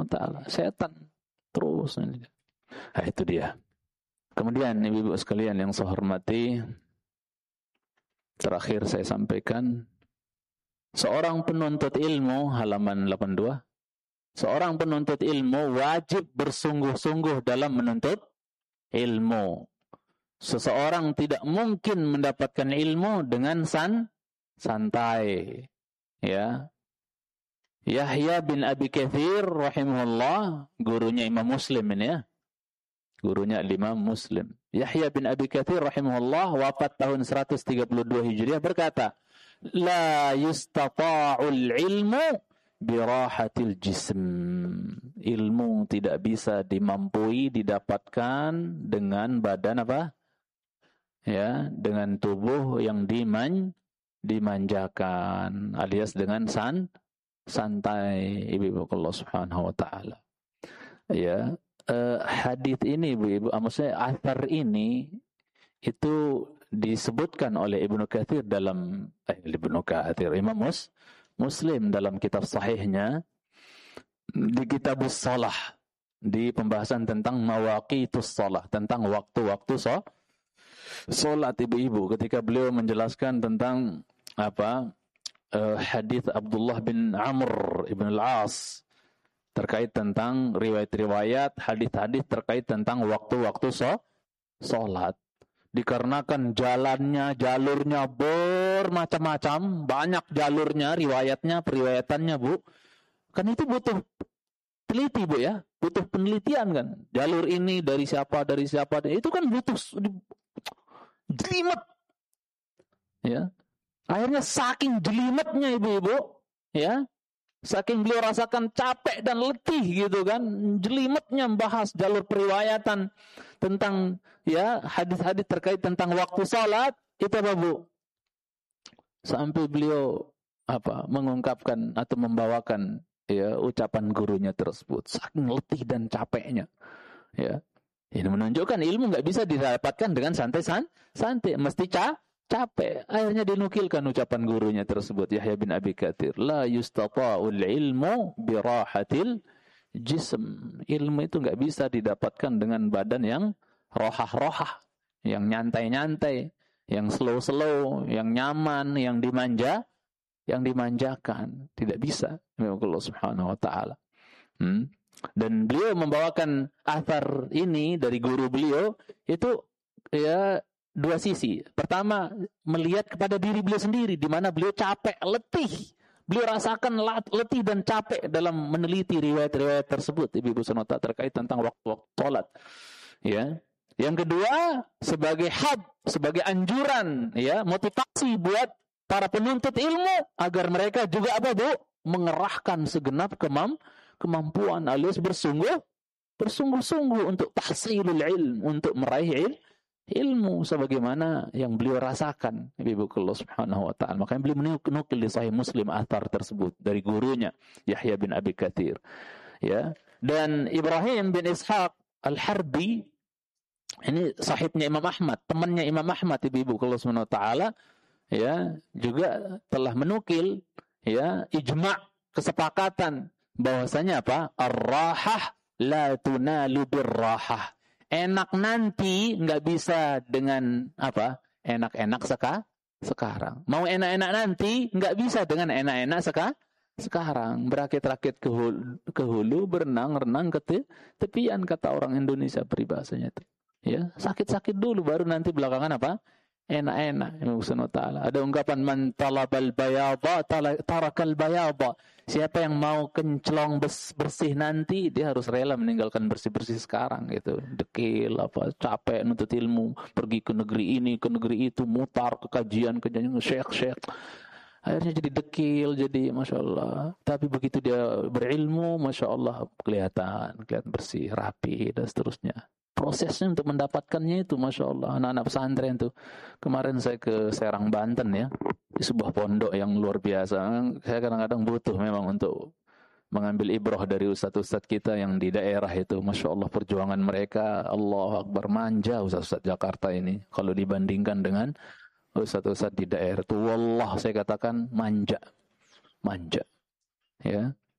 wa ta'ala. Setan terus. Nah, itu dia. Kemudian ibu-ibu sekalian yang saya hormati, terakhir saya sampaikan, seorang penuntut ilmu, halaman 82, seorang penuntut ilmu wajib bersungguh-sungguh dalam menuntut ilmu. Seseorang tidak mungkin mendapatkan ilmu dengan santai. Ya. Yahya bin Abi Katsir rahimahullah, gurunya Imam Muslim ini ya. Gurunya Imam Muslim. Yahya bin Abi Katsir rahimahullah wafat tahun 132 Hijriah berkata, "La yustata'ul ilmu birahatil jism." Ilmu tidak bisa dimampui, didapatkan dengan badan apa? Ya, dengan tubuh yang dimanjakan, alias dengan santai, ibu-ibu Allah Subhanahu wa taala. Ya, hadis ini ibu-ibu, maksudnya athar ini itu disebutkan oleh Ibnu Katsir dalam Imam Muslim dalam kitab sahihnya di Kitabus Shalah, di pembahasan tentang mawaqitus shalah, tentang waktu-waktu salat ibu-ibu, ketika beliau menjelaskan tentang hadis Abdullah bin Amr ibn al-As terkait tentang riwayat-riwayat hadis-hadis terkait tentang waktu-waktu salat. Dikarenakan jalurnya bermacam-macam, banyak jalurnya, riwayatnya, periwayatannya, Bu. Kan itu butuh teliti, Bu ya. Butuh penelitian kan. Jalur ini dari siapa. Itu kan butuh jelimet. Ya. Akhirnya saking jelimetnya ibu-ibu, ya. Saking beliau rasakan capek dan letih gitu kan, jelimetnya membahas jalur periwayatan tentang ya hadis-hadis terkait tentang waktu salat, itu apa, Bu? Sampai beliau mengungkapkan atau membawakan ya ucapan gurunya tersebut, saking letih dan capeknya. Ya. Ini menunjukkan ilmu nggak bisa didapatkan dengan santai, mesti capek. Akhirnya dinukilkan ucapan gurunya tersebut, Yahya bin Abi Katsir, la yustata'ul ilmu birahatil jism. Ilmu itu nggak bisa didapatkan dengan badan yang rohah-rohah, yang nyantai-nyantai, yang slow-slow, yang nyaman, yang dimanjakan. Tidak bisa. Allah Subhanahu wa taala. Dan beliau membawakan athar ini dari guru beliau itu ya dua sisi. Pertama, melihat kepada diri beliau sendiri, di mana beliau capek, letih. Beliau rasakan letih dan capek dalam meneliti riwayat-riwayat tersebut, ibu-ibu sonota, terkait tentang waktu-waktu sholat. Ya. Yang kedua, sebagai anjuran, ya, motivasi buat para penuntut ilmu agar mereka juga mengerahkan segenap kemampuan, alias bersungguh-sungguh untuk tahsilul ilm, untuk meraih ilmu sebagaimana yang beliau rasakan, ibu Allah Subhanahu wa taala. Makanya beliau menukil di Sahih Muslim athar tersebut dari gurunya Yahya bin Abi Katsir. Ya. Dan Ibrahim bin Ishaq Al-Harbi, ini sahibnya Imam Ahmad, temannya Imam Ahmad, ibu Allah Subhanahu wa taala, ya, juga telah menukil ya ijma', kesepakatan bahwasanya ar-rahah la tunalu bir-rahah. Enak nanti nggak bisa dengan enak-enak sekarang. Mau enak-enak nanti nggak bisa dengan enak-enak sekarang. Berakit-rakit ke hulu, berenang-renang ke tepian, kata orang Indonesia peribahasanya itu. Ya, sakit-sakit dulu baru nanti belakangan enak-enak. Ada ungkapan, man talabal bayada tarakal bayada. Siapa yang mau kenclong bersih nanti, dia harus rela meninggalkan bersih-bersih sekarang gitu. Dekil capek nuntut ilmu, pergi ke negeri ini, ke negeri itu, mutar ke kajian syekh. Akhirnya jadi dekil, jadi Masya Allah. Tapi begitu dia berilmu, Masya Allah, kelihatan bersih, rapi, dan seterusnya. Prosesnya untuk mendapatkannya itu Masya Allah, anak-anak pesantren itu. Kemarin saya ke Serang, Banten ya, di sebuah pondok yang luar biasa. Saya kadang-kadang butuh memang untuk mengambil ibrah dari ustadz-ustadz kita yang di daerah itu. Masya Allah, perjuangan mereka, Allahu Akbar, manja ustadz-ustadz Jakarta ini. Kalau dibandingkan dengan ustadz-ustadz di daerah itu, wallah saya katakan manja. Ya.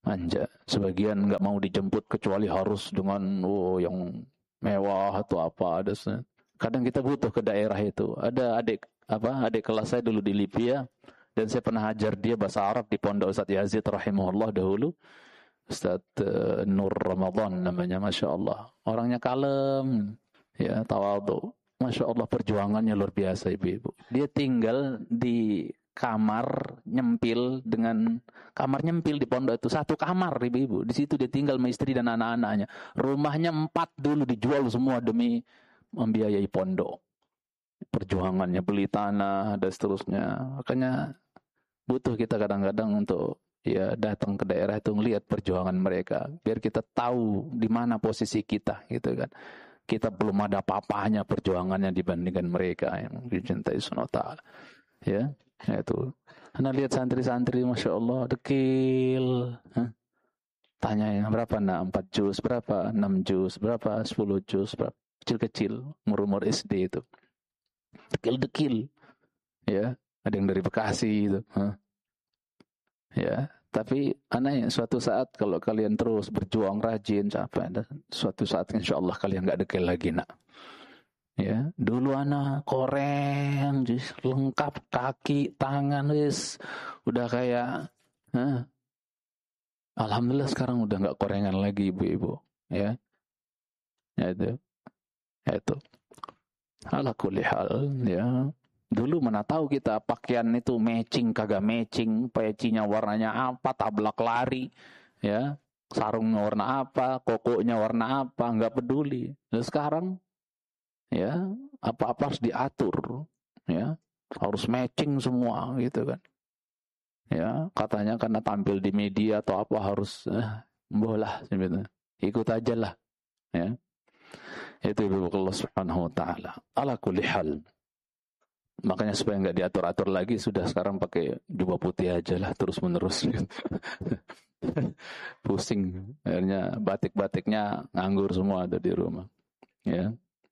Manja. Sebagian nggak mau dijemput kecuali harus dengan yang mewah atau apa. Kadang kita butuh ke daerah itu. Ada adik kelas saya dulu di Libya, dan saya pernah ajar dia bahasa Arab di Pondok Ustaz Yazid rahimahullah dahulu. Ustaz Nur Ramadan namanya, Masya Allah. Orangnya kalem, ya, tawadhu. Masya Allah, perjuangannya luar biasa, ibu-ibu. Dia tinggal di kamar nyempil di pondok itu, satu kamar, ibu-ibu. Di situ dia tinggal sama istri dan anak-anaknya. Rumahnya 4 dulu dijual semua demi membiayai pondok. Perjuangannya beli tanah dan seterusnya. Makanya butuh kita kadang-kadang untuk datang ke daerah itu melihat perjuangan mereka, biar kita tahu di mana posisi kita, gitu kan. Kita belum ada apa-apanya perjuangannya dibandingkan mereka yang dicintai SWT. Ya, itu. Anda lihat santri-santri, Masya Allah, dekil. Tanya berapa nak? 4 juz, berapa? 6 juz, berapa? 10 juz, berapa? Kecil-kecil, umur SD itu. Dekil-dekil. Ya, ada yang dari Bekasi itu. Ya, tapi aneh, suatu saat kalau kalian terus berjuang rajin, capek, suatu saat insya Allah kalian nggak dekil lagi nak. Ya, dulu anak koreng, lengkap kaki, tangan, udah kayak, alhamdulillah sekarang udah nggak korengan lagi ibu-ibu, ya itu, ala kulli hal, ya. Dulu mana tahu kita pakaian itu matching kagak matching, pecinya warnanya apa, tablak lari, ya, sarungnya warna apa, kokoknya warna apa, nggak peduli. Dan sekarang, ya, apa-apa harus diatur, ya, harus matching semua, gitu kan. Ya, katanya karena tampil di media atau apa harus, bolah, sebetulnya ikut aja lah, ya. Itu ibu Allah Subhanahu Wa Taala. Ala kulli hal. Makanya supaya nggak diatur-atur lagi, sudah sekarang pakai jubah putih aja lah terus-menerus. Pusing, akhirnya batik-batiknya nganggur semua ada di rumah. Ya,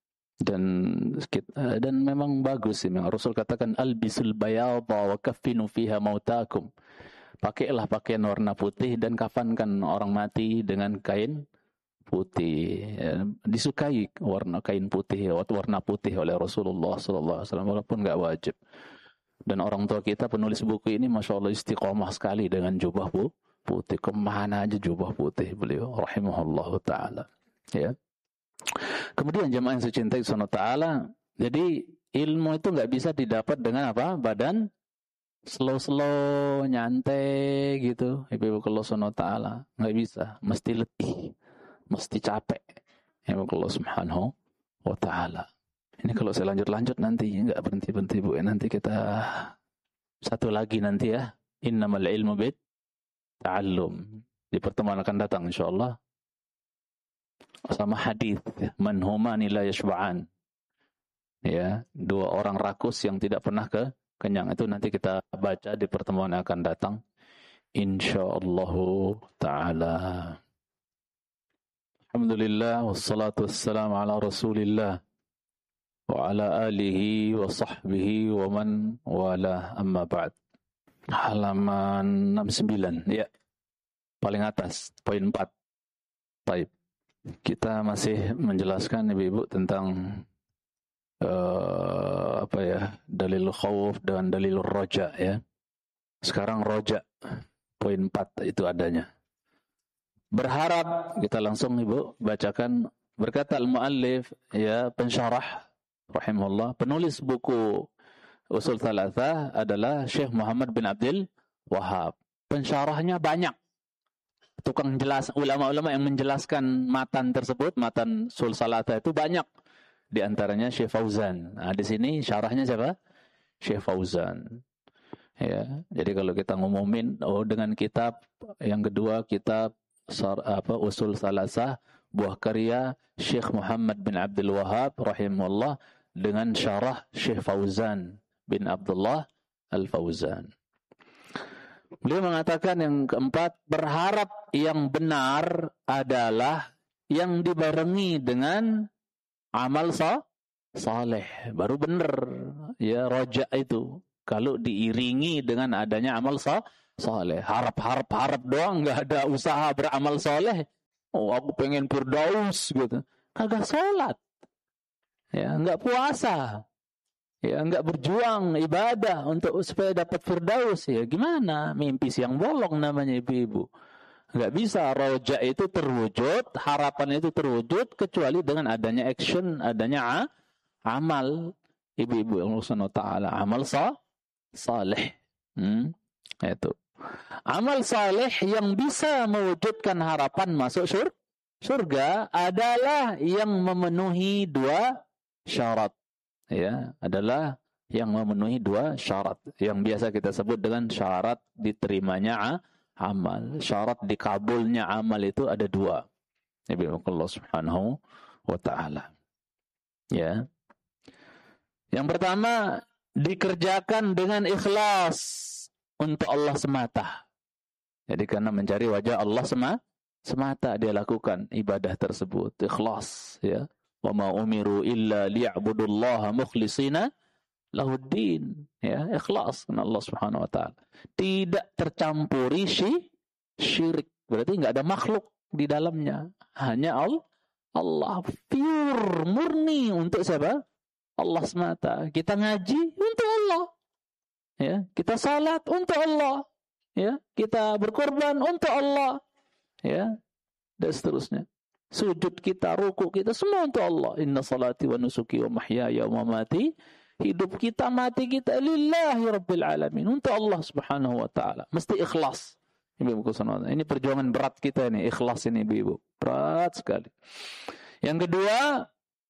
dan memang bagus sih. Memang Rasul katakan albisul bayadha wa kaffinu fiha mautakum. Pakailah pakaian warna putih dan kafankan orang mati dengan kain putih. Ya, disukai kain putih, warna putih oleh Rasulullah SAW, walaupun nggak wajib. Dan orang tua kita penulis buku ini, Masya Allah, istiqomah sekali dengan jubah putih. Kemana aja jubah putih beliau, rahimahullah ta'ala. Ya. Kemudian jemaah yang saya cintai SWT, jadi ilmu itu nggak bisa didapat dengan apa? Badan slow-slow, nyantai gitu. Ibu-ibu Allah SWT, nggak bisa, mesti letih. Mesti capek. Ya Allah Subhanahu Wa Ta'ala. Ini kalau saya lanjut nanti, enggak berhenti-berhenti Bu. Nanti kita satu lagi nanti ya. Innamal ilmu bit ta'allum. Di pertemuan akan datang insyaallah. Sama hadis, man humani la yashba'an. Ya, 2 orang rakus yang tidak pernah kenyang. Itu nanti kita baca di pertemuan yang akan datang insyaallah ta'ala. Alhamdulillah wassalatu wassalamu ala Rasulillah wa ala alihi wa sahbihi wa man wala, amma ba'd. Halaman 69, ya. Paling atas, poin 4. Baik. Kita masih menjelaskan ibu-ibu tentang dalil khauf dan dalil roja, ya. Sekarang roja, poin 4 itu adanya. Berharap, kita langsung ibu bacakan. Berkata al-muallif, ya, pensyarah rahimahullah, penulis buku Usul Thalathah adalah Syekh Muhammad bin Abdul Wahab. Pensyarahnya banyak. Tukang jelas, ulama-ulama yang menjelaskan matan tersebut, matan Usul Thalathah itu banyak. Di antaranya Syekh Fauzan. Nah, di sini syarahnya siapa? Syekh Fauzan. Ya, jadi kalau kita ngumumin dengan kitab yang kedua, kitab Usul Thalathah, buah karya Syekh Muhammad bin Abdul Wahab rahimahullah dengan syarah Syekh Fauzan bin Abdullah Al-Fauzan. Beliau mengatakan yang keempat, berharap yang benar adalah yang dibarengi dengan amal saleh, baru benar. Ya, roja itu kalau diiringi dengan adanya amal soleh. Harap doang, nggak ada usaha beramal soleh. Oh, aku pengen firdaus gitu. Kagak sholat, ya, nggak puasa, ya, nggak berjuang ibadah untuk supaya dapat firdaus, ya gimana? Mimpi siang bolong namanya ibu-ibu. Nggak bisa roja itu terwujud, harapan itu terwujud kecuali dengan adanya action, adanya amal. Ibu-ibu Allah Subhanahu wa taala, amal saleh. Itu. Amal saleh yang bisa mewujudkan harapan masuk surga adalah yang memenuhi dua syarat. Ya, adalah yang memenuhi dua syarat yang biasa kita sebut dengan syarat diterimanya amal. Syarat dikabulnya amal itu ada dua. Nabi Allah Subhanahu wa taala. Ya. Yang pertama, dikerjakan dengan ikhlas untuk Allah semata. Jadi karena mencari wajah Allah semata dia lakukan ibadah tersebut, ikhlas, ya. Wa ma umiru illa liya'budullaha mukhlishina lahuddin, ya, ikhlas karena Allah Subhanahu wa taala. Tidak tercampuri syirik. Berarti enggak ada makhluk di dalamnya. Hanya Allah pure, murni untuk siapa? Allah semata. Kita ngaji untuk Allah. Ya, kita salat untuk Allah. Ya, kita berkorban untuk Allah. Ya, dan seterusnya. Sujud kita, ruku kita semua untuk Allah. Inna salati wa nusuki wa mahyaya wa mamati. Hidup kita, mati kita lillahi rabbil alamin. Untuk Allah Subhanahu wa taala. Mesti ikhlas. Ini perjuangan berat kita ini, ikhlas ini ibu-ibu. Berat sekali. Yang kedua,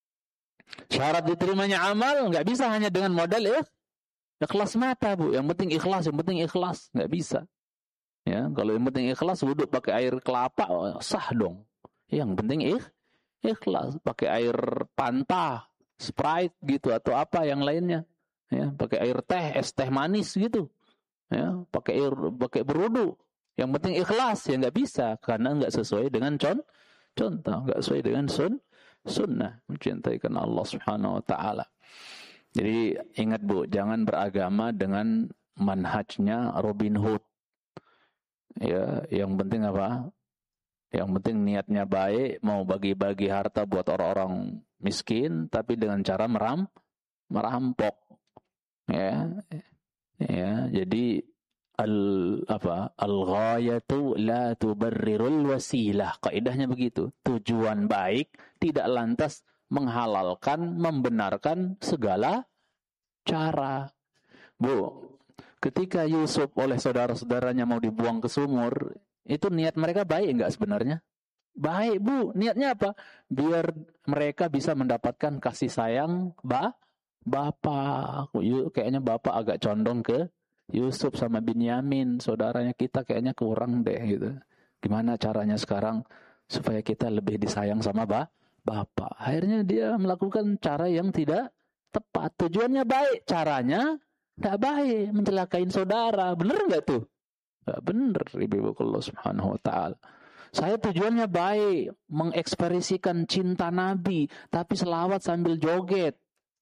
syarat diterimanya amal nggak bisa hanya dengan modal ikhlas mata, Bu. Yang penting ikhlas, nggak bisa. Ya, kalau yang penting ikhlas, wudhu pakai air kelapa, sah dong. Yang penting ikhlas, pakai air pantah, Sprite gitu atau apa yang lainnya. Ya, pakai air teh, es teh manis gitu. Ya, pakai berwudhu. Yang penting ikhlas, ya nggak bisa karena nggak sesuai dengan contoh, nggak sesuai dengan sunnah, mencintai karena Allah Subhanahu wa taala. Jadi ingat Bu, jangan beragama dengan manhajnya Robin Hood. Ya, yang penting apa? Yang penting niatnya baik, mau bagi-bagi harta buat orang-orang miskin tapi dengan cara merampok. Ya. Ya, jadi al-ghayatu la tubarrirul wasilah. Kaidahnya begitu. Tujuan baik tidak lantas menghalalkan, membenarkan segala cara. Bu, ketika Yusuf oleh saudara-saudaranya mau dibuang ke sumur, itu niat mereka baik enggak sebenarnya? Baik, Bu. Niatnya apa? Biar mereka bisa mendapatkan kasih sayang bapak. Kayaknya bapak agak condong ke Yusuf sama Binyamin, saudaranya kita kayaknya kurang deh gitu. Gimana caranya sekarang supaya kita lebih disayang sama bapak? Akhirnya dia melakukan cara yang tidak tepat. Tujuannya baik, caranya tidak baik, mencelakain saudara. Bener nggak tuh? Nggak bener, ibu Allah Subhanahu wa taala. Saya tujuannya baik, mengekspresikan cinta Nabi, tapi selawat sambil joget.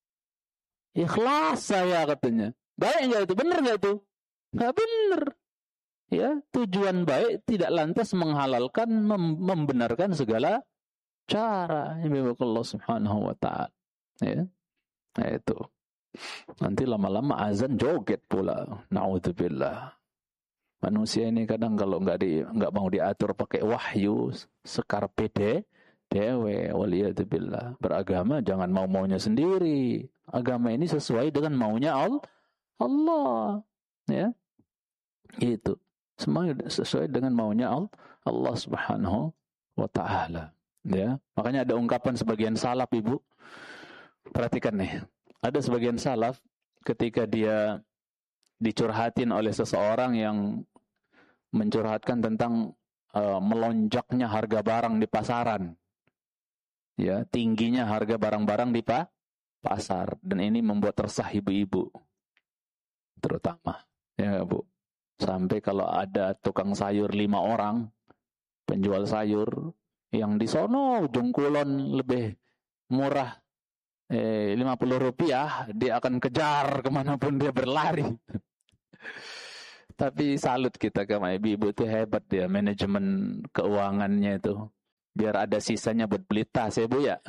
Ikhlas saya katanya. Baik nggak itu? Benar nggak itu? Nggak benar. Ya, tujuan baik tidak lantas menghalalkan, membenarkan segala cara. Ibu Allah Subhanahu wa taala. Ya. Nah, itu. Nanti lama-lama azan joget pula. Na'udzubillah. Manusia ini kadang kalau nggak mau diatur pakai wahyu, sekarpe dewe, waliyadzubillah. Beragama jangan mau-maunya sendiri. Agama ini sesuai dengan maunya Allah, ya, itu semua sesuai dengan maunya Allah Subhanahu wa taala, ya. Makanya ada ungkapan sebagian salaf, ibu, perhatikan nih, ada sebagian salaf ketika dia dicurhatin oleh seseorang yang mencurhatkan tentang melonjaknya harga barang di pasaran, ya, tingginya harga barang-barang di pasar, dan ini membuat resah ibu-ibu terutama, ya Bu. Sampai kalau ada tukang sayur 5 orang, penjual sayur yang di sono ujung kulon lebih murah 50 rupiah, dia akan kejar kemanapun dia berlari. Tapi salut kita ke ibu-ibu itu hebat dia, manajemen keuangannya itu. Biar ada sisanya buat beli tas ya Bu ya.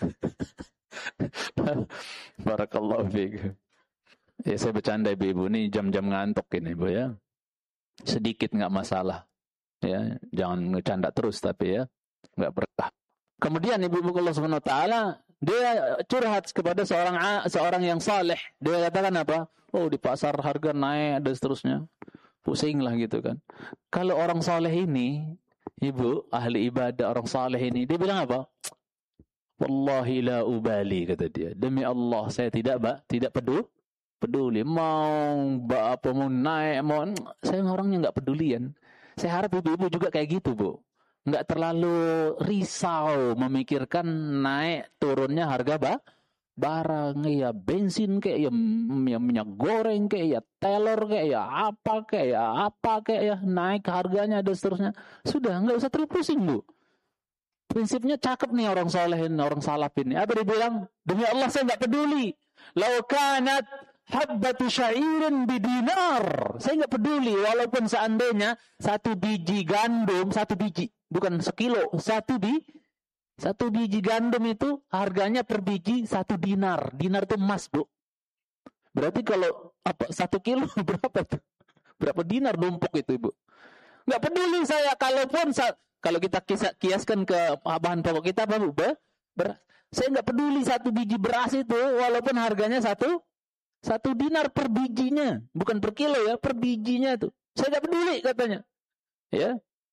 Barakallahu fiik. Ya saya bercanda ibu-ibu, ini jam-jam ngantuk ini Bu ya. Sedikit nggak masalah. Ya, jangan ngecanda terus tapi ya, nggak berkah. Kemudian ibu-ibu Allah Subhanahu wa taala, dia curhat kepada seorang yang saleh. Dia katakan apa? Oh, di pasar harga naik dan seterusnya. Pusing lah gitu kan. Kalau orang saleh ini, ibu, ahli ibadah, orang saleh ini, dia bilang apa? Wallahi la ubali, kata dia. Demi Allah, saya tidak peduli. Mau apa, mau naik, saya orangnya nggak pedulian. Saya harap ibu-ibu juga kayak gitu, Bu. Nggak terlalu risau memikirkan naik turunnya harga barang, ya bensin kayak ya minyak goreng kayak ya telur kayak ya apa kayak ya naik harganya dan seterusnya. Sudah, nggak usah terlalu pusing, Bu. Prinsipnya cakep nih orang soleh ini, orang salaf ini. Apa dia bilang? Demi Allah saya nggak peduli. Lau kanat habbatu syairin bidinar. Saya nggak peduli walaupun seandainya satu biji gandum, bukan sekilo, satu biji gandum itu harganya per biji 1 dinar. Dinar itu emas, Bu. Berarti kalau apa 1 kilo berapa tuh? Berapa dinar numpuk itu, Bu? Nggak peduli saya, kalau kita kiaskan ke bahan pokok kita apa, Bu? Saya nggak peduli 1 biji beras itu walaupun harganya 1 dinar per bijinya, bukan per kilo ya, per bijinya tuh. Saya nggak peduli katanya. Ya.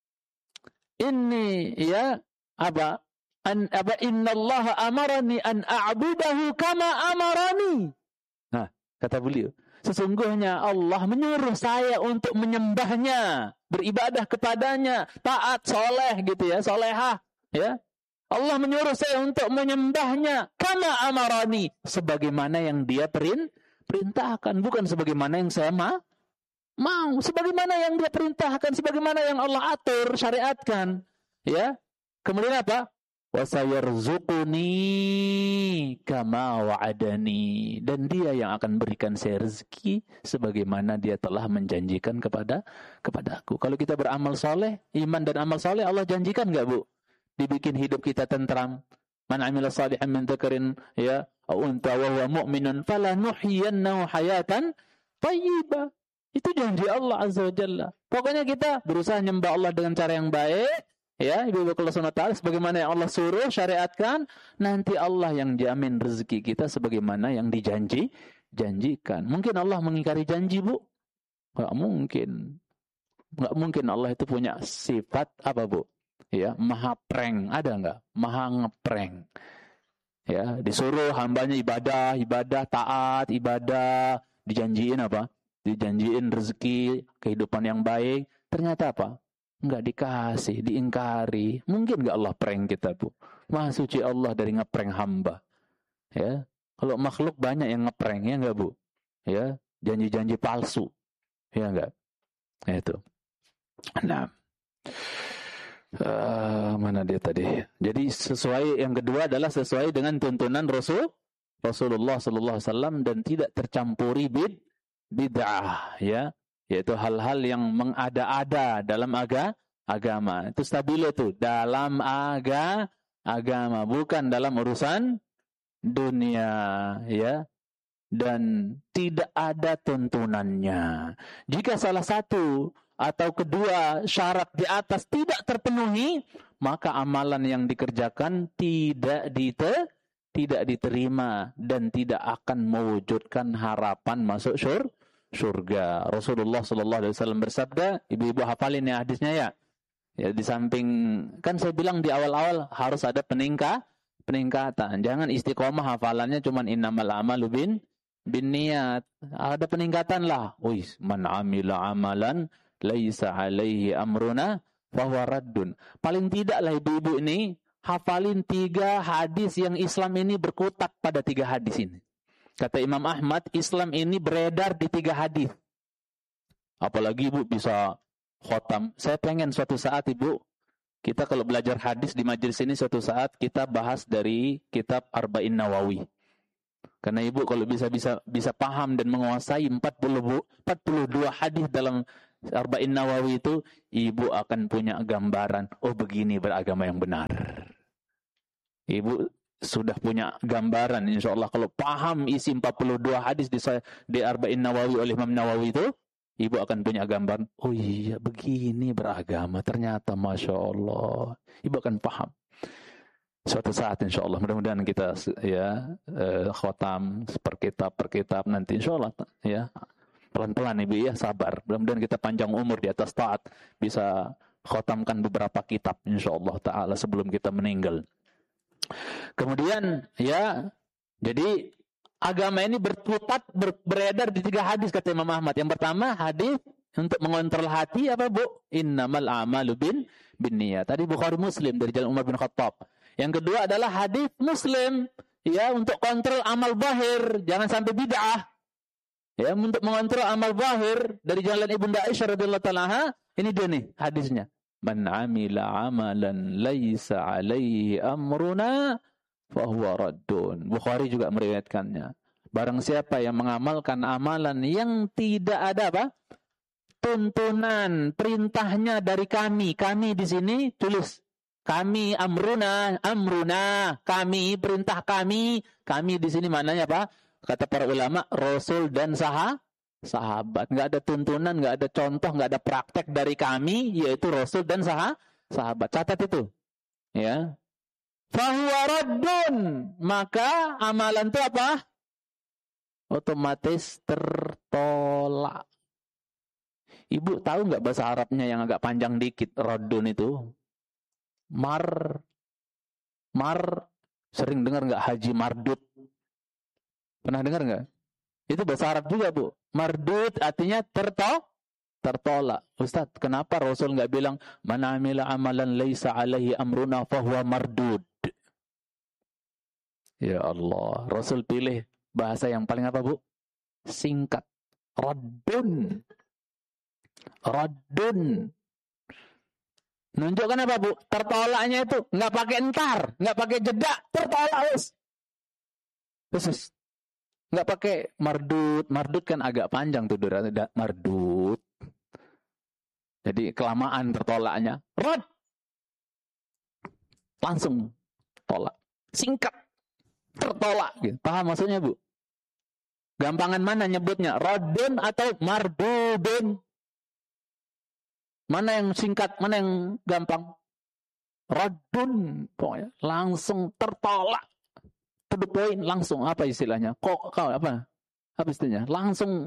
Ini ya apa? Innallaha amarani an a'budahu kama amarani. Nah, kata beliau, sesungguhnya Allah menyuruh saya untuk menyembahnya, beribadah kepadanya, taat, soleh gitu ya, solehah ya. Allah menyuruh saya untuk menyembahnya kama amarani, sebagaimana yang dia perintahkan, bukan sebagaimana yang saya mau, sebagaimana yang dia perintahkan, sebagaimana yang Allah atur, syariatkan, ya. Kemudian apa? Wasayarzuquni kama wa'adani, dan dia yang akan berikan saya rezeki sebagaimana dia telah menjanjikan kepadaku. Kalau kita beramal soleh, iman dan amal soleh, Allah janjikan enggak, Bu? Dibikin hidup kita tentram. Man 'amila shalihan min dzakarin ya aw unta wa huwa mu'minun falanuhyiyannahu hayatan thayyibah. Itu janji Allah Azza wa Jalla. Pokoknya kita berusaha nyembah Allah dengan cara yang baik, ya, ibu-ibu Allah Subhanahu wa taala, sebagaimana yang Allah suruh, syariatkan, nanti Allah yang jamin rezeki kita sebagaimana yang janjikan. Mungkin Allah mengingkari janji, Bu? Enggak mungkin. Enggak mungkin. Allah itu punya sifat apa, Bu? Ya, maha prank. Ada enggak? Maha ngeprank. Ya, disuruh hambanya ibadah, taat, ibadah, dijanjiin apa? Dijanjiin rezeki, kehidupan yang baik. Ternyata apa? Enggak dikasih, diingkari. Mungkin enggak Allah prank kita, Bu? Maha suci Allah dari ngeprank hamba. Ya. Kalau makhluk banyak yang ngeprank, ya enggak, Bu? Ya, janji-janji palsu. Ya enggak? Itu. Nah. Mana dia tadi? Jadi sesuai, yang kedua adalah sesuai dengan tuntunan Rasulullah sallallahu alaihi wasallam dan tidak tercampuri bid'ah, ya, yaitu hal-hal yang mengada-ada dalam agama. Itu stabilo itu dalam agama, bukan dalam urusan dunia, ya. Dan tidak ada tuntunannya. Jika salah satu atau kedua syarat di atas tidak terpenuhi, maka amalan yang dikerjakan tidak diterima dan tidak akan mewujudkan harapan masuk surga. Rasulullah sallallahu alaihi wasallam bersabda, ibu-ibu hafalin ya hadisnya ya. Ya, di samping kan saya bilang di awal-awal harus ada peningkatan. Jangan istiqomah hafalannya cuman innamal a'malu binniyat. Ada peningkatan lah. Man amila amalan laisa alaihi amruna fahuwa raddun. Paling tidaklah ibu-ibu ini hafalin 3 hadis yang Islam ini berkutat pada 3 hadis ini. Kata Imam Ahmad, Islam ini beredar di 3 hadis. Apalagi Ibu bisa khotam. Saya pengen suatu saat Ibu, kita kalau belajar hadis di majelis ini suatu saat kita bahas dari kitab Arba'in Nawawi. Karena Ibu kalau bisa paham dan menguasai 42 hadis Arba'in Nawawi itu, ibu akan punya gambaran, oh begini beragama yang benar. Ibu sudah punya gambaran, insya Allah kalau paham isi 42 hadis di Arba'in Nawawi oleh Imam Nawawi itu, ibu akan punya gambaran, oh iya begini beragama, ternyata Masya Allah. Ibu akan paham. Suatu saat insya Allah, mudah-mudahan kita ya khotam per kitab nanti insya Allah ya. Pelan-pelan Ibu ya, sabar. Mudah-mudahan kita panjang umur di atas taat, bisa khotamkan beberapa kitab insyaallah taala sebelum kita meninggal. Kemudian ya, jadi agama ini beredar di 3 hadis kata Imam Ahmad. Yang pertama hadis untuk mengontrol hati apa Bu? Innamal a'malu binniyat. Tadi Bukhari Muslim dari jalan Umar bin Khattab. Yang kedua adalah hadis Muslim ya, untuk kontrol amal zahir, jangan sampai bid'ah. Ya, untuk mengontrol amal zahir dari jalan Ibunda Aisyah radhiyallahu taala, ini dia nih hadisnya. Man 'amila 'amalan laisa 'alaihi amruna fahuwa raddun. Bukhari juga meriwayatkannya. Barang siapa yang mengamalkan amalan yang tidak ada apa? Tuntunan, perintahnya dari kami. Kami di sini tulis kami, amruna, kami, perintah kami. Kami di sini maknanya apa? Kata para ulama, Rasul dan sahabat. Nggak ada tuntunan, nggak ada contoh, nggak ada praktek dari kami, yaitu Rasul dan sahabat. Catat itu. Ya. Fahuwa raddun. Maka amalan itu apa? Otomatis tertolak. Ibu tahu nggak bahasa Arabnya yang agak panjang dikit, raddun itu? Mar. Sering dengar nggak Haji Mardut? Pernah dengar nggak? Itu bahasa Arab juga Bu. Mardud artinya tertolak. Ustaz, kenapa Rasul nggak bilang man amila amalan laisa alaihi amruna fahuwa mardud? Ya Allah, Rasul pilih bahasa yang paling apa Bu? Singkat. Raddun. Nunjukkan apa Bu? Tertolaknya itu nggak pakai entar, nggak pakai jeda, tertolak terus. Nggak pakai mardut. Mardut kan agak panjang tuh durasinya. Mardut. Jadi kelamaan tertolaknya. Rod. Langsung tolak. Singkat. Tertolak. Gitu. Paham maksudnya Bu? Gampangan mana nyebutnya? Rodun atau mardudun? Mana yang singkat? Mana yang gampang? Rodun. Pokoknya langsung tertolak. To the point, langsung apa istilahnya? Kok apa istilahnya? Langsung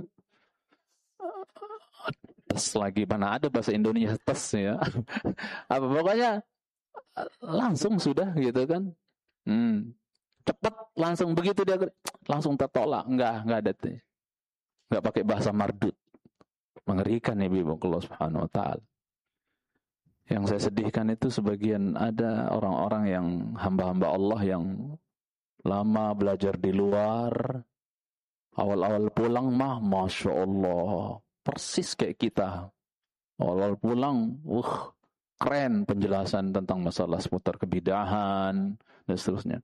tes lagi, mana ada bahasa Indonesia tes ya. Apa pokoknya langsung sudah gitu kan. Cepat langsung begitu dia langsung tertolak. Enggak ada tuh. Enggak pakai bahasa mardut. Mengerikan nih Ibu Allah Subhanahu wa taala. Yang saya sedihkan itu sebagian ada orang-orang yang hamba-hamba Allah yang lama belajar di luar, awal-awal pulang mah Masya Allah, persis kayak kita. Awal-awal pulang, keren penjelasan tentang masalah seputar kebidahan dan seterusnya.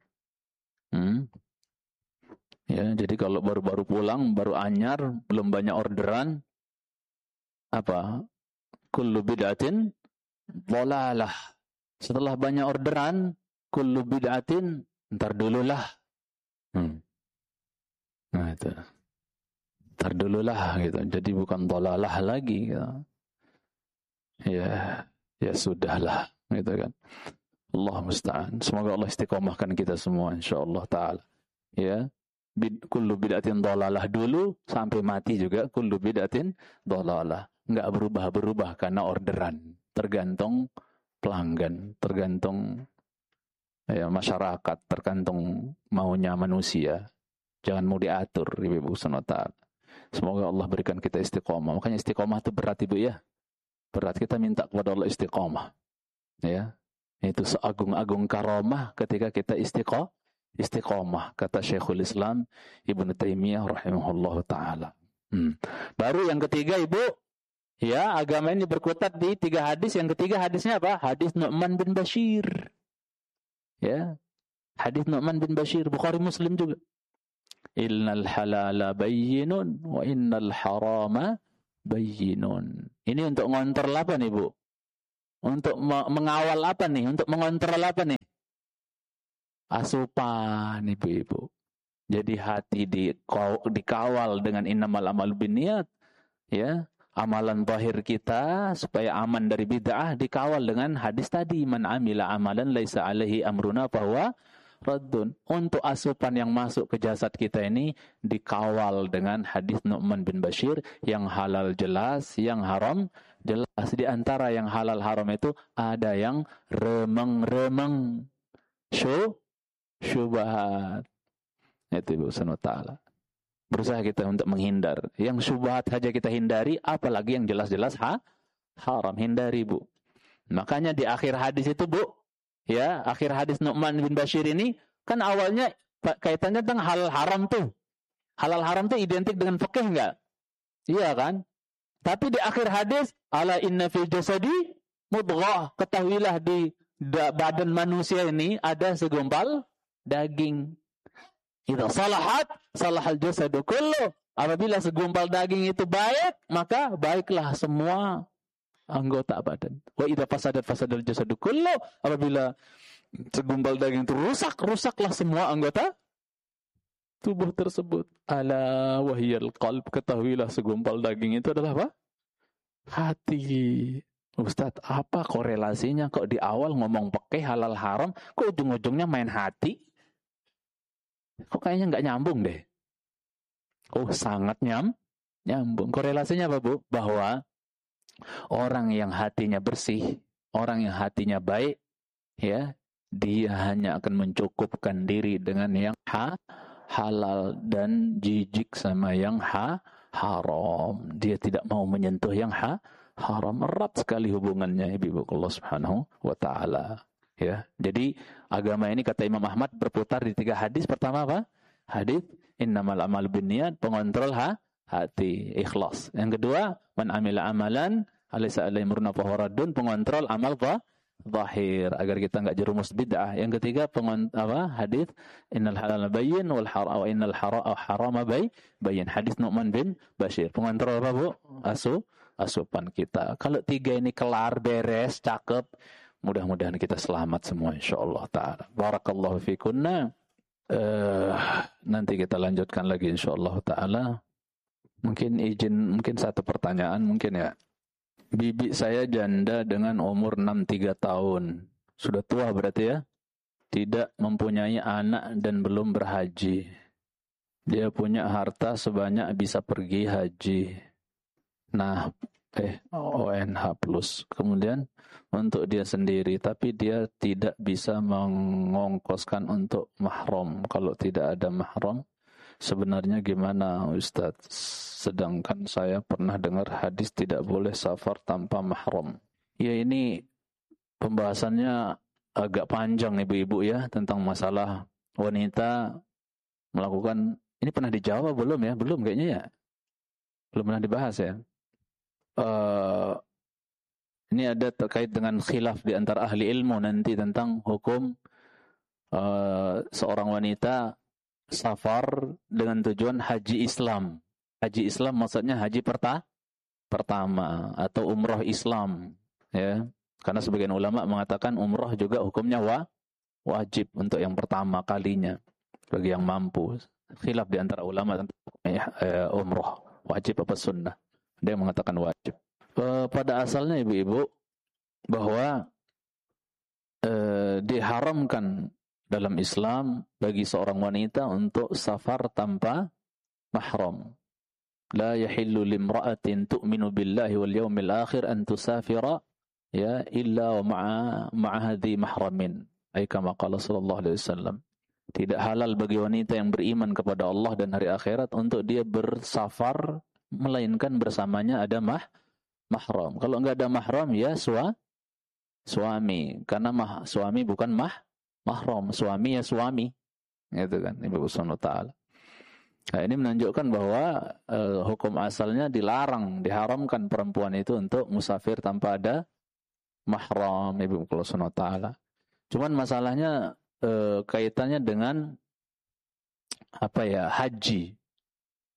Ya, jadi kalau baru-baru pulang, baru anyar, belum banyak orderan, apa? Kullu bid'atin dhalalah. Setelah banyak orderan, kullu bid'atin, ntar dululah. Nah itu. Ntar dululah gitu. Jadi bukan dhalalah lagi gitu. Ya sudahlah gitu kan. Allah musta'an. Semoga Allah istiqomahkan kita semua insyaallah taala. Ya. Kullu bid'atin dhalalah dulu sampai mati juga kullu bid'atin dhalalah. Enggak berubah-berubah karena orderan. Tergantung pelanggan, tergantung ya, masyarakat, tergantung maunya manusia. Jangan mau diatur, Ibu Subhanahu wa taala. Semoga Allah berikan kita istiqomah. Makanya istiqomah itu berat Ibu ya. Berat, kita minta kepada Allah istiqomah. Ya. Itu seagung-agung karamah ketika kita istiqomah, kata Syekhul Islam Ibnu Taimiyah rahimahullah taala. Baru yang ketiga Ibu, ya, agama ini berkutat di 3 hadis. Yang ketiga hadisnya apa? Hadis Nu'man bin Bashir. Ya. Hadis Nu'man bin Bashir, Bukhari Muslim juga. Innal halala bayyinun wa innal harama bayyinun. Ini untuk ngontrol apa nih, Bu? Untuk mengawal apa nih? Untuk mengontrol apa nih? Asupan, Ibu-ibu. Jadi hati dikawal dengan innamal a'malu binniyat, ya. Amalan zahir kita supaya aman dari bid'ah dikawal dengan hadis tadi, man amila amalan laisa alaihi amruna fahuwa raddun. Untuk asupan yang masuk ke jasad kita ini dikawal dengan hadis Nu'man bin Bashir, yang halal jelas, yang haram jelas. Di antara yang halal haram itu ada yang remeng-remeng, syubhat. Itu Ibu Subhanahu wa ta'ala. Berusaha kita untuk menghindar. Yang syubhat saja kita hindari, apalagi yang jelas-jelas haram. Hindari, Bu. Makanya di akhir hadis itu, Bu, ya, akhir hadis Nu'man bin Bashir ini, kan awalnya kaitannya tentang halal haram tuh. Halal haram tuh identik dengan fikih enggak? Iya kan? Tapi di akhir hadis, ala inna fil jasadi mudghah, ketahuilah di badan manusia ini ada segumpal daging. Idza salahat salahal jasadu kullu. Apabila segumpal daging itu baik, maka baiklah semua anggota badan. Wa idza fasadal jasadu kullu. Apabila segumpal daging itu rusak, rusaklah semua anggota tubuh tersebut. Ala wahiyal qalb, ketahuilah segumpal daging itu adalah apa? Hati. Ustadz, apa korelasinya kok di awal ngomong pakai halal haram, kok ujung-ujungnya main hati? Kok kayaknya nggak nyambung deh. Oh, sangat nyambung. Korelasinya apa, Bu? Bahwa orang yang hatinya bersih, orang yang hatinya baik, ya, dia hanya akan mencukupkan diri dengan yang halal dan jijik sama yang haram. Dia tidak mau menyentuh yang haram. Erat sekali hubungannya, Ibu Allah Subhanahu wa ta'ala. Ya, jadi agama ini kata Imam Ahmad berputar di 3 hadis. Pertama apa? Hadis innamal a'malu binniyat, pengontrol hati, ikhlas. Yang kedua, man amila amalan alaysa alaihi amruna fahuwa raddun, pengontrol amal zahir agar kita enggak jerumus bid'ah. Yang ketiga, hadis innal halala bayyin wal haram wa innal harama bayyin. Hadis Nu'man bin Bashir. Pengontrol apa, Bu? Asupan kita. Kalau 3 ini kelar, beres, cakep, mudah-mudahan kita selamat semua insyaallah ta'ala. Barakallahu fikunna. Nanti kita lanjutkan lagi insyaallah ta'ala. Mungkin satu pertanyaan mungkin ya. Bibi saya janda dengan umur 63 tahun. Sudah tua berarti ya. Tidak mempunyai anak dan belum berhaji. Dia punya harta sebanyak bisa pergi haji. Nah, ONH plus. Kemudian untuk dia sendiri, tapi dia tidak bisa mengongkoskan untuk mahram. Kalau tidak ada mahram, sebenarnya gimana Ustadz? Sedangkan saya pernah dengar hadis tidak boleh safar tanpa mahram. Ya, ini pembahasannya agak panjang Ibu-ibu ya, tentang masalah wanita melakukan. Ini pernah dijawab belum ya? Belum kayaknya ya. Belum pernah dibahas ya. Ini ada terkait dengan khilaf di antara ahli ilmu nanti tentang hukum seorang wanita safar dengan tujuan haji Islam. Haji Islam maksudnya haji pertama atau umroh Islam, ya. Karena sebagian ulama mengatakan umroh juga hukumnya wajib untuk yang pertama kalinya bagi yang mampu. Khilaf di antara ulama tentang umroh wajib apa sunnah. Dia mengatakan wajib. Pada asalnya ibu-ibu bahwa diharamkan dalam Islam bagi seorang wanita untuk safar tanpa mahram. La yahillu limra'atin tu'minu billahi wal yawmil akhir an tusafira ya illa wa ma'a dhi mahramin. Ay kama qala sallallahu alaihi wasallam. Tidak halal bagi wanita yang beriman kepada Allah dan hari akhirat untuk dia bersafar melainkan bersamanya ada mahram. Kalau enggak ada mahram ya suami. Karena suami bukan mahram. Suami ya suami. Gitu kan Ibu Subhanahu wa ta'ala. Nah, ini menunjukkan bahwa hukum asalnya diharamkan perempuan itu untuk musafir tanpa ada mahram Ibu Subhanahu wa ta'ala. Cuman masalahnya kaitannya dengan haji.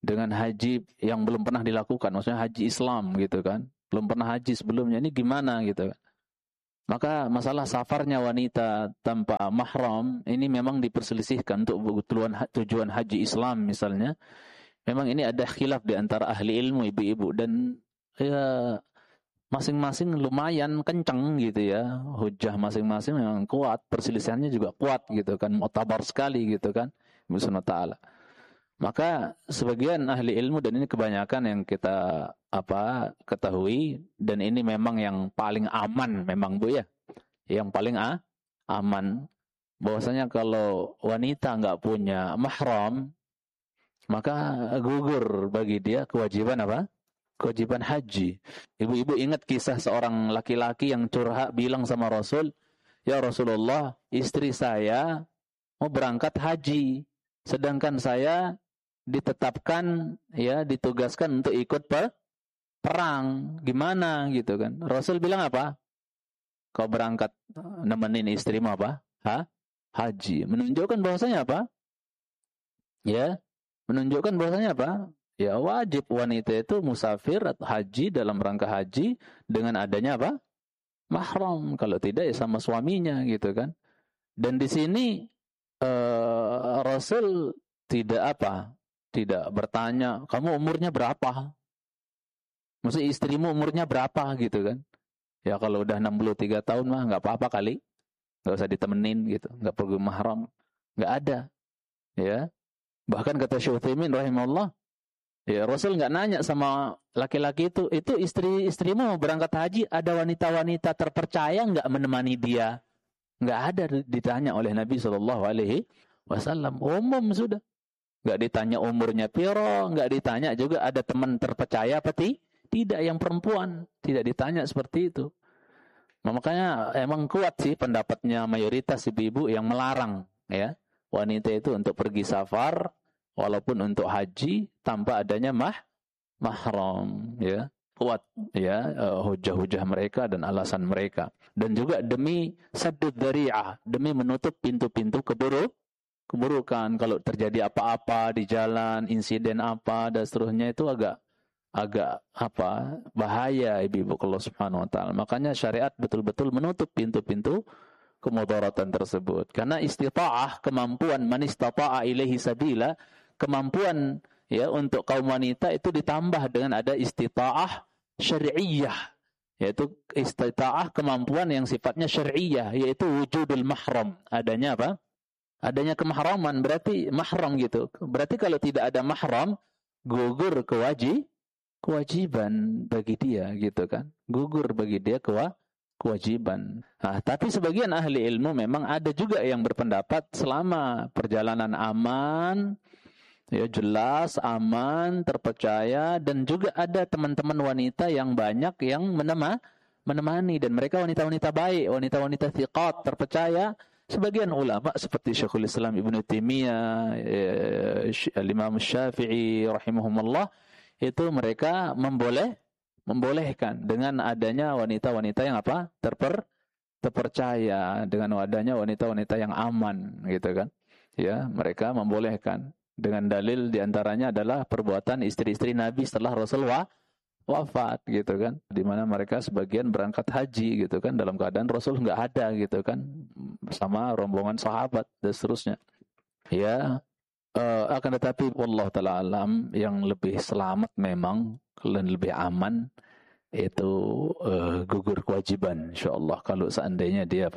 dengan haji yang belum pernah dilakukan, maksudnya haji Islam gitu kan, belum pernah haji sebelumnya, ini gimana gitu kan. Maka masalah safarnya wanita tanpa mahram ini memang diperselisihkan untuk tujuan haji Islam misalnya. Memang ini ada khilaf di antara ahli ilmu ibu-ibu dan ya masing-masing lumayan kencang gitu ya. Hujah masing-masing memang kuat, perselisihannya juga kuat gitu kan, mu'tabar sekali gitu kan. Subhanahu wa ta'ala. Maka sebagian ahli ilmu, dan ini kebanyakan yang kita ketahui, dan ini memang yang paling aman memang Bu ya. Yang paling aman bahwasanya kalau wanita enggak punya mahram, maka gugur bagi dia kewajiban apa? Kewajiban haji. Ibu-ibu ingat kisah seorang laki-laki yang curhat bilang sama Rasul, "Ya Rasulullah, istri saya mau berangkat haji, sedangkan saya ditetapkan ya, ditugaskan untuk ikut perang. Gimana?" gitu kan. Rasul bilang apa? "Kau berangkat nemenin istrimu apa? Haji." Menunjukkan bahwasanya apa? Ya, menunjukkan bahwasanya apa? Ya wajib wanita itu musafir atau haji dalam rangka haji dengan adanya apa? Mahram. Kalau tidak ya sama suaminya gitu kan. Dan di sini Rasul tidak tidak bertanya, "Kamu umurnya berapa?" Maksudnya istrimu umurnya berapa gitu kan. Ya kalau udah 63 tahun mah enggak apa-apa kali. Enggak usah ditemenin gitu, enggak perlu mahram. Enggak ada. Ya. Bahkan kata Syekh Utsaimin rahimahullah, ya Rasul enggak nanya sama laki-laki itu istrimu berangkat haji, ada wanita-wanita terpercaya enggak menemani dia? Enggak ada ditanya oleh Nabi SAW. Umum sudah. Enggak ditanya umurnya piro, enggak ditanya juga ada teman terpercaya apa tidak yang perempuan, tidak ditanya seperti itu. Makanya emang kuat sih pendapatnya mayoritas ibu-ibu yang melarang ya wanita itu untuk pergi safar walaupun untuk haji tanpa adanya mahram ya. Kuat ya hujah-hujah mereka dan alasan mereka. Dan juga demi saddud dzari'ah, demi menutup pintu-pintu keburukan. Kalau terjadi apa-apa di jalan, insiden apa dan seterusnya, itu agak bahaya ibu-ibu Allah Subhanahu wa taala. Makanya syariat betul-betul menutup pintu-pintu kemudaratan tersebut. Karena istita'ah, kemampuan, man istata'a ilaihi sabila, kemampuan ya untuk kaum wanita itu ditambah dengan ada istita'ah syar'iyyah, yaitu istita'ah kemampuan yang sifatnya syar'iyyah, yaitu wujudul mahram. Adanya apa? Adanya kemahraman, berarti mahram gitu. Berarti kalau tidak ada mahram, gugur kewajiban bagi dia gitu kan. Gugur bagi dia kewajiban. Nah, tapi sebagian ahli ilmu memang ada juga yang berpendapat selama perjalanan aman, ya jelas aman, terpercaya, dan juga ada teman-teman wanita yang banyak yang menemani, dan mereka wanita-wanita baik, wanita-wanita thiqat, terpercaya. Sebagian ulama seperti Syekhul Islam Ibnu Taimiyah, Imam Syafi'i rahimahumullah, itu mereka membolehkan dengan adanya wanita-wanita yang terpercaya, dengan adanya wanita-wanita yang aman gitu kan. Ya, mereka membolehkan dengan dalil diantaranya adalah perbuatan istri-istri Nabi setelah Rasulullah wafat gitu kan, di mana mereka sebagian berangkat haji gitu kan dalam keadaan Rasul enggak ada gitu kan, bersama rombongan sahabat dan seterusnya. Ya, akan tetapi wallahu taala alam, yang lebih selamat memang dan lebih aman itu gugur kewajiban insyaallah kalau seandainya dia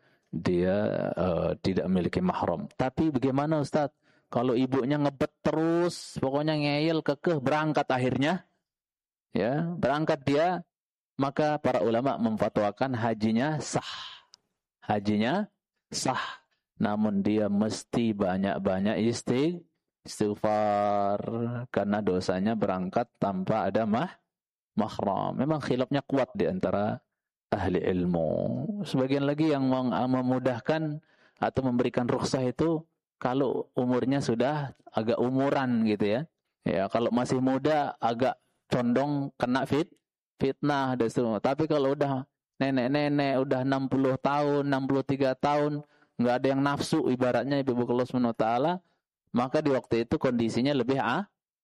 tidak memiliki mahram. Tapi bagaimana Ustaz kalau ibunya ngebet terus, pokoknya ngeyel kekeh, berangkat akhirnya ya, berangkat dia, maka para ulama memfatwakan hajinya sah. Hajinya sah. Namun dia mesti banyak-banyak istighfar karena dosanya berangkat tanpa ada mahram. Memang khilafnya kuat di antara ahli ilmu. Sebagian lagi yang memudahkan atau memberikan rukhsah itu kalau umurnya sudah agak umuran gitu ya. Ya, kalau masih muda agak condong kena fitnah dan semua. Tapi kalau udah nenek-nenek, udah 60 tahun, 63 tahun, enggak ada yang nafsu ibaratnya ibu-ibu Allah Subhanahu wa taala, maka di waktu itu kondisinya lebih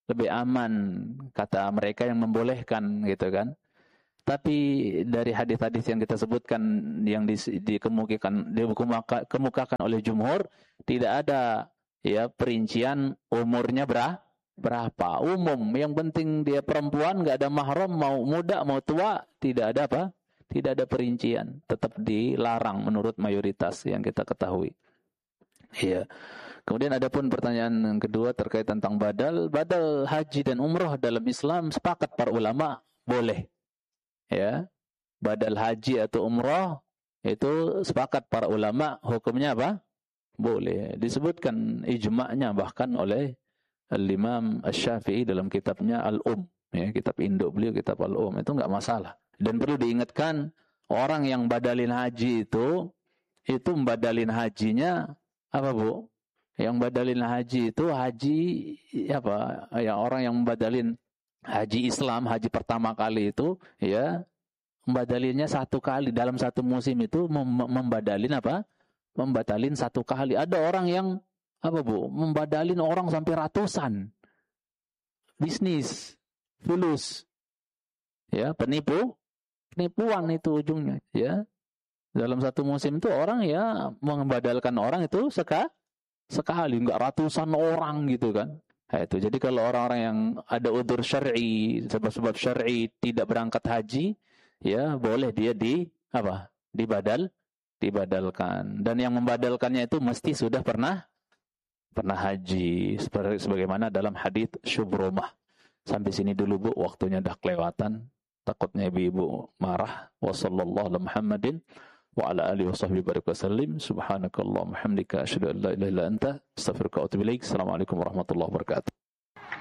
lebih aman, kata mereka yang membolehkan gitu kan. Tapi dari hadis-hadis yang kita sebutkan yang dikemukakan oleh jumhur, tidak ada ya perincian umurnya berapa. Umum, yang penting dia perempuan, nggak ada mahram, mau muda mau tua, tidak ada apa? Tidak ada perincian, tetap dilarang menurut mayoritas yang kita ketahui. Iya. Kemudian ada pun pertanyaan yang kedua terkait tentang badal haji dan umrah dalam Islam, sepakat para ulama boleh. Ya. Badal haji atau umrah itu sepakat para ulama hukumnya apa? Boleh. Disebutkan ijma'nya bahkan oleh Al-Imam Asy-Syafi'i dalam kitabnya ya, kitab induk beliau, kitab Al-Um, itu enggak masalah. Dan perlu diingatkan, orang yang badalin haji itu badalin hajinya apa, Bu? Yang badalin haji itu haji apa? Ya, orang yang badalin haji Islam, haji pertama kali itu ya membadalinnya satu kali dalam satu musim itu membadalin apa? Membatalin satu kali. Ada orang yang apa, Bu? Membadalin orang sampai ratusan. Bisnis, fulus. Ya, penipuan itu ujungnya, ya. Dalam satu musim itu orang ya membadalkan orang itu sekali, enggak ratusan orang gitu kan. Nah, itu. Jadi kalau orang-orang yang ada udzur syar'i, sebab-sebab syar'i tidak berangkat haji, ya boleh dia dibadalkan. Dan yang membadalkannya itu mesti sudah pernah haji, sebagaimana dalam hadits Syubrumah. Sampai sini dulu, Bu, waktunya dah kelewatan. Takutnya ibu-ibu marah. Wassallallahu ala Muhammadin wa ala alihi washabbihi barik wasallim. Subhanakallahumma hamdika asyhadu an la ilaha illa anta astaghfiruka wa atubu ilaik. Assalamualaikum warahmatullahi wabarakatuh.